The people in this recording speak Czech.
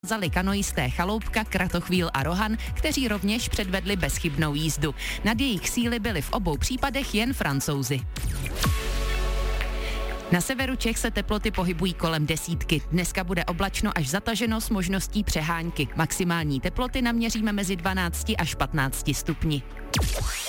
Zali kanoisté Chaloupka, Kratochvíl a Rohan, kteří rovněž předvedli bezchybnou jízdu. Nad jejich síly byli v obou případech jen Francouzi. Na severu Čech se teploty pohybují kolem 10. Dneska bude oblačno až zataženo s možností přehánky. Maximální teploty naměříme mezi 12 až 15 stupni.